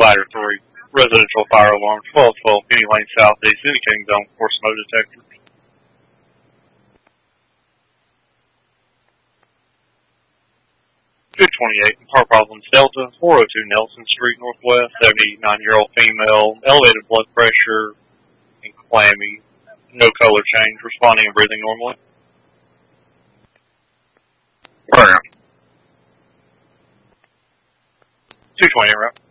Ladder 3. Residential fire alarm 1212 Penny Lane Southeast, indicating zone for smoke detector. 228, car problems Delta, 402 Nelson Street Northwest, 79-year-old female, elevated blood pressure, and clammy, no color change, responding and breathing normally. Program. 228, right?